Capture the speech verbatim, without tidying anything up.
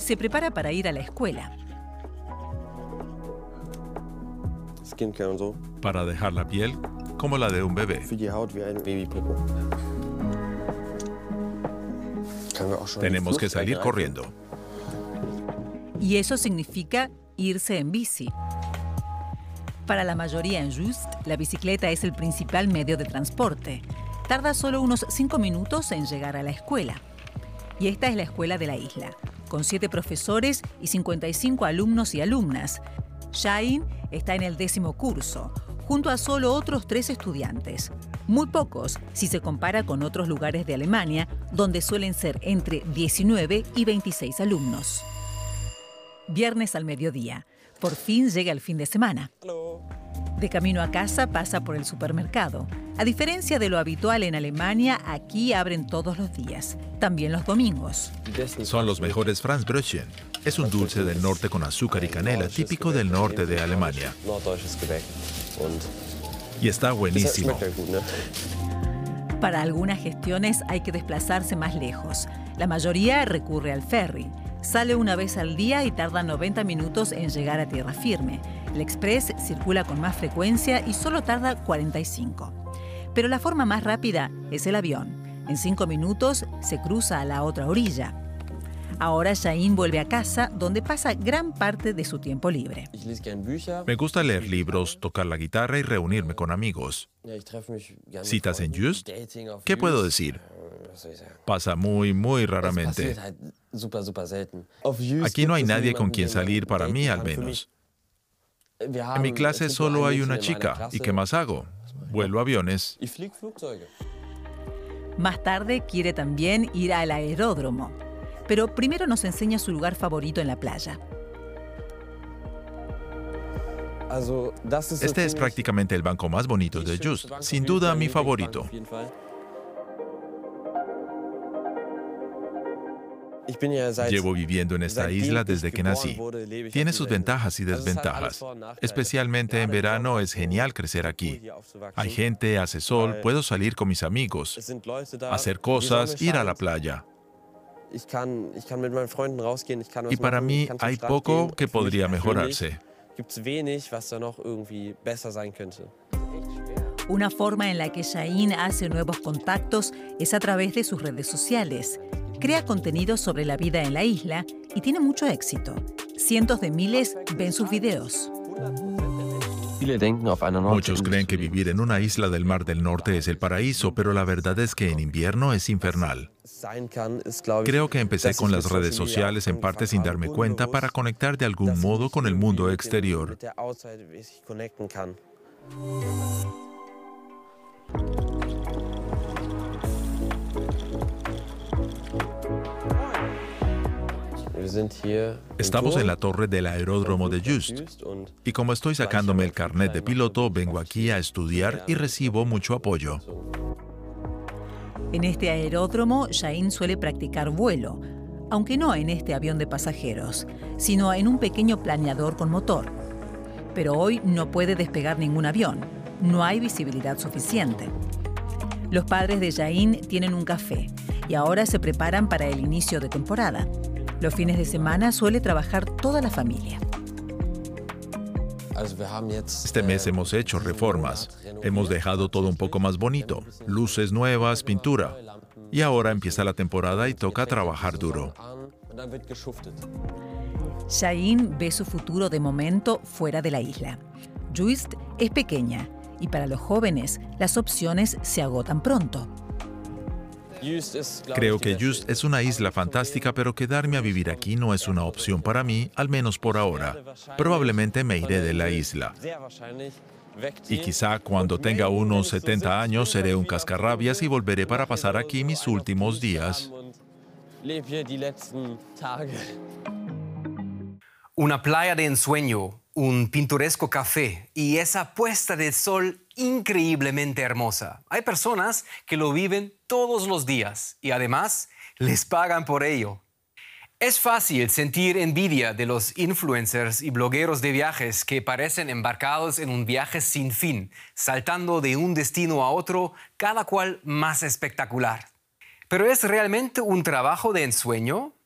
se prepara para ir a la escuela. Para dejar la piel como la de un bebé. Tenemos que salir corriendo. Y eso significa irse en bici. Para la mayoría en Just, la bicicleta es el principal medio de transporte. Tarda solo unos cinco minutos en llegar a la escuela. Y esta es la escuela de la isla, con siete profesores y cincuenta y cinco alumnos y alumnas. Shahin está en el décimo curso, junto a solo otros tres estudiantes. Muy pocos si se compara con otros lugares de Alemania, donde suelen ser entre diecinueve y veintiséis alumnos. Viernes al mediodía. Por fin llega el fin de semana. De camino a casa pasa por el supermercado. A diferencia de lo habitual en Alemania, aquí abren todos los días, también los domingos. Son los mejores Franzbrötchen. Es un dulce del norte con azúcar y canela, típico del norte de Alemania. Y está buenísimo. Para algunas gestiones hay que desplazarse más lejos. La mayoría recurre al ferry. Sale una vez al día y tarda noventa minutos en llegar a tierra firme. El Express circula con más frecuencia y solo tarda cuarenta y cinco. Pero la forma más rápida es el avión. En cinco minutos se cruza a la otra orilla. Ahora Shahin vuelve a casa, donde pasa gran parte de su tiempo libre. Me gusta leer libros, tocar la guitarra y reunirme con amigos. ¿Citas en Just? ¿Qué puedo decir? Pasa muy, muy raramente. Aquí no hay nadie con quien salir, para mí al menos. En mi clase solo hay una chica. ¿Y qué más hago? Vuelo aviones. Más tarde quiere también ir al aeródromo. Pero primero nos enseña su lugar favorito en la playa. Este es prácticamente el banco más bonito de Just. Sin duda, mi favorito. Llevo viviendo en esta isla desde que nací. Tiene sus ventajas y desventajas. Especialmente en verano es genial crecer aquí. Hay gente, hace sol, puedo salir con mis amigos, hacer cosas, ir a la playa. Y para mí hay poco que podría mejorarse. Una forma en la que Shahin hace nuevos contactos es a través de sus redes sociales. Crea contenido sobre la vida en la isla y tiene mucho éxito. Cientos de miles ven sus videos. Muchos creen que vivir en una isla del Mar del Norte es el paraíso, pero la verdad es que en invierno es infernal. Creo que empecé con las redes sociales en parte sin darme cuenta para conectar de algún modo con el mundo exterior. Estamos en la torre del aeródromo de Just. Y como estoy sacándome el carnet de piloto, vengo aquí a estudiar y recibo mucho apoyo. En este aeródromo, Shahin suele practicar vuelo, aunque no en este avión de pasajeros, sino en un pequeño planeador con motor. Pero hoy no puede despegar ningún avión. No hay visibilidad suficiente. Los padres de Shahin tienen un café y ahora se preparan para el inicio de temporada. Los fines de semana suele trabajar toda la familia. Este mes hemos hecho reformas. Hemos dejado todo un poco más bonito. Luces nuevas, pintura. Y ahora empieza la temporada y toca trabajar duro. Shahin ve su futuro de momento fuera de la isla. Just es pequeña y para los jóvenes las opciones se agotan pronto. Creo que Just es una isla fantástica, pero quedarme a vivir aquí no es una opción para mí, al menos por ahora. Probablemente me iré de la isla. Y quizá cuando tenga unos setenta años seré un cascarrabias y volveré para pasar aquí mis últimos días. Una playa de ensueño, un pintoresco café y esa puesta de sol increíblemente hermosa. Hay personas que lo viven todos los días y además les pagan por ello. Es fácil sentir envidia de los influencers y blogueros de viajes que parecen embarcados en un viaje sin fin, saltando de un destino a otro, cada cual más espectacular. ¿Pero es realmente un trabajo de ensueño?